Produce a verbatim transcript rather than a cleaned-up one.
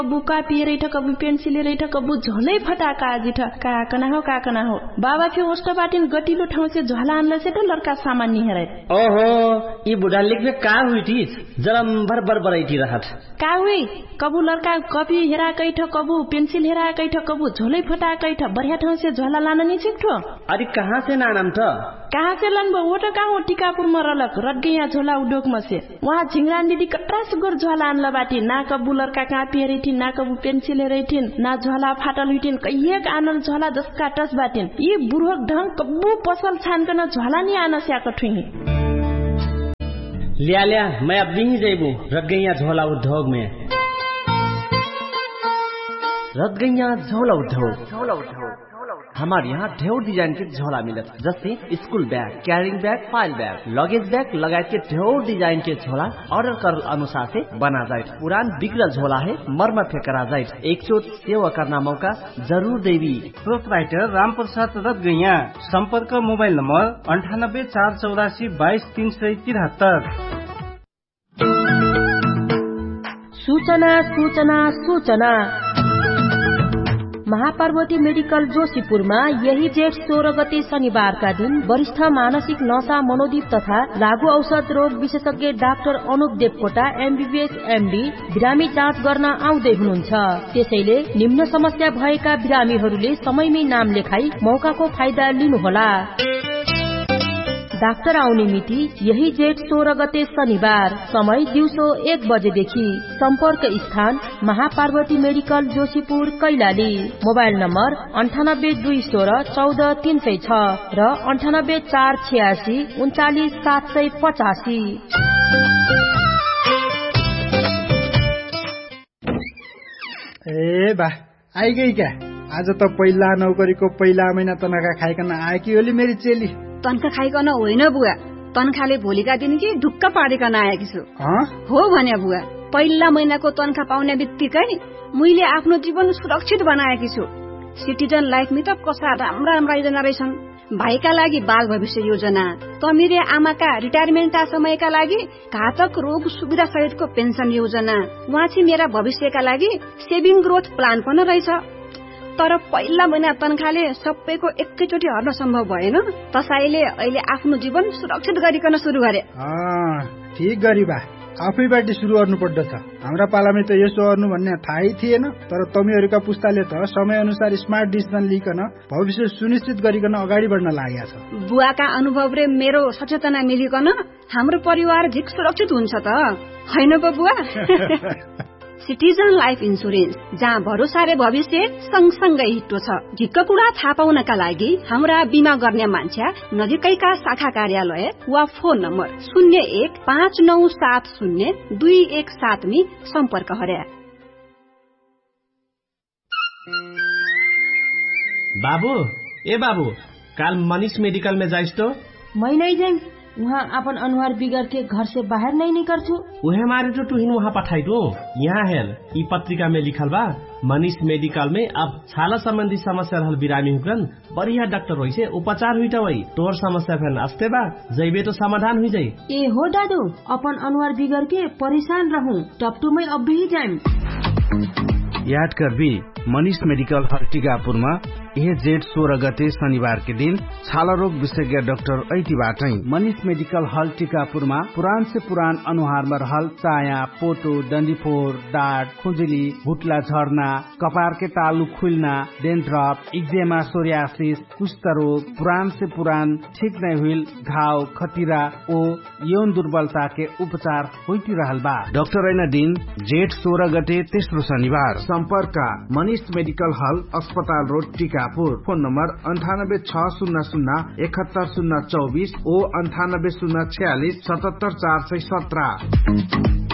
कबु कापी रैठ कबु पेन्सिल रैठ कबु झोलै फटाका जिठ का कना हो का कना हो बाबा फे होस्ट बाटिन गटिलो ठाउँ से झोला आनला से त लड़का सामान नि हेरै ओहो ई बुढा लेख्ने का हुई थी जरम भर भर बराइटी रहत का हुई कबु लड़का कपी हेरा कैठ कबु पेन्सिल हेरा कैठ कबु झोलै फटा कैठ बढ़िया ठाउँ से झोला लान नि छिक्ठो अरे कहाँ से नानम त कहाँ से लन वो तो कहाँ टीकापुर में रलक रट गया झोला उद्योग में से वहाँ झिंगरान दीदी कटरा सुगर झोला आनला बाटी ना कबू लड़का कहाँ पेरी थी ना कबू पेंसिल हेरै थिन ना झोला फाटल हुई थिन कहिएक आनल झोला जसका टस बाटिन ये बुढ़क ढंग कबू पसल छान कर झोला नहीं आना से आकर ठुई लिया लिया मैं अब नहीं जाइबू रट गया झोला उद्योग में रट गया झोला उद्योग झोला उद्योग हमारे यहाँ ढेर डिजाइन के झोला मिलत जैसे school bag carrying bag file bag luggage bag लगाए के ढेर डिजाइन के झोला ऑर्डर कर अनुसार से बना जाए पुरान बिगड़ल झोला है मरम्मत करा जाए एक चोट सेवा करना मौका जरूर देवी प्रोपराइटर राम प्रसाद रत गैया संपर्क मोबाइल नंबर अंठानब्बे चार चौरासी बाईस तीन सय तिहत्तर। सूचना सूचना सूचना महापार्वती मेडिकल जोशीपुरमा यही जेठ सोह्र गते शनिबारका दिन वरिष्ठ मानसिक नशा मनोदीप तथा लागू औषध रोग विशेषज्ञ doctor Anup Devkota MBBS MD बिरामी जाँच गर्न आउँदै हुनुहुन्छ। त्यसैले निम्न समस्या भएका बिरामीहरूले समयमै नाम लेखाई मौकाको फाइदा लिनुहोला। डाक्टर आउने मिति यही जेठ सोह्र गते शनिबार, समय दिउँसो एक बजेदेखि। सम्पर्क स्थान Mahaparvati medical Joshipur Kailali. Mobile number अन्ठानब्बे दुई सोह्र चौध तीन सय छ र अन्ठानब्बे चार छयासी उन्चालिस सात सय पचासी। ए बा आइगई क्या? आज त पहिला नौकरीको पहिला महिना तनखा खाइकन आएकी होली मेरी चेली। तनखा खाइकन होइन बुवा, तनखाले भोलिका दिन कि ढुक्क पारिकन आएकी छु। हो भने बुवा, पहिला महिनाको तनखा पाउने बित्तिकै मैले आफ्नो जीवन सुरक्षित बनाएकी छु। सिटिजन लाइफमा त कसा राम्रा राम्रा योजना रहेछन्। भाइका लागि बाल भविष्य योजना, तमिरे आमाका रिटायरमेन्टका समयका लागि घातक रोग सुविधा सहितको पेन्सन योजना, वाँची मेरा भविष्यका लागि सेभिङ ग्रोथ प्लान पनि रहेछ। तर पहिला महिना तनखाले सबैको एकैचोटि हर्न सम्भव भएन। त्यसैले अहिले आफ्नो जीवन सुरक्षित गरिकन सुरु गरे। ठीक गरी बा, आफैबाट सुरु गर्नु पर्दछ। हाम्रा पालामै त यसो गर्नु भन्ने थाहै थिएन। तर तमीहरूका पुस्ताले त समय अनुसार स्मार्ट डिसिजन लिइकन भविष्य सुनिश्चित गरिकन अगाडि बढ्न लागेको छ। बुवाका अनुभव र मेरो सचेतना मिलिकन हाम्रो परिवार झिक सुरक्षित हुन्छ त हैन पो बुवा? सिटिजन लाइफ इन्सुरेन्स, जहाँ भरोसा र भविष्य सँगसँगै हिट्टो छ। झिक्क कुरा थाहा पाउनका लागि हाम्रा बिमा गर्ने मान्छे नजिकैका शाखा कार्यालय वा फोन नम्बर शून्य एक पाँच नौ सात शून्य दुई एक सात में सम्पर्क गरे। बाबू ए बाबू, काल मनीष मेडिकल में जाइस तो? मैं नहीं जाऊँ, वहाँ अपन अनुहार बिगड़ के घर से बाहर नहीं निकल छू। वह हमारे जो तुहिन वहाँ पठाई दो। यहाँ है ई पत्रिका में लिखल बा, मनीष मेडिकल में अब छाला संबंधी समस्या रहल बिरामी हुकन बढ़िया डॉक्टर होई से उपचार हुई वही तोर समस्या फिर अस्ते बा जैबे तो समाधान हुई जाये। ए हो दादू, अपन अनुहार बिगड़ के परेशान रहूं, टपटू में अब भी जाए। याद कर भी मनीष मेडिकल हर टीकापुरमा यह जेठ सोह्र गते शनिबार के दिन छाला रोग विशेषज्ञ डाक्टर ऐटीबाटै मनीष मेडिकल हल टीकापुरमा पुरान से पुरान अनुहार में रहल चाया, पोटो, डन्डीफोर, डाँट, खुजुली, भुटला झर्ना, कपार के तालु खुलना, डेन्ड्रफ, इक्जेमा, सोरियासिस, कुष्ठ रोग, पुरान से पुरान ठीक नहीं हुई घाव, खतिरा ओ यौन दुर्बलता के उपचार होती रहल बा। डाक्टर ऐना दिन जेठ सोह्र गते तेस्रो शनिबार। संपर्क मनीष मेडिकल हल अस्पताल रोड टीकापुर। फोन नंबर अंठानब्बे छ शून्य शून्य इकहत्तर शून्य चौबीस ओ अंठानब्बे शून्य छियालीस सतहत्तर चार सय सत्रह।